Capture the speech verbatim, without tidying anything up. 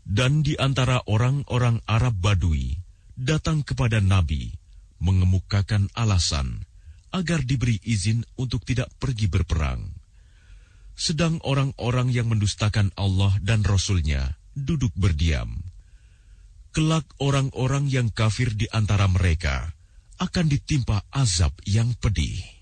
Dan di antara orang-orang Arab Badui datang kepada Nabi mengemukakan alasan agar diberi izin untuk tidak pergi berperang. Sedang orang-orang yang mendustakan Allah dan Rasul-Nya duduk berdiam. Kelak orang-orang yang kafir di antara mereka akan ditimpa azab yang pedih.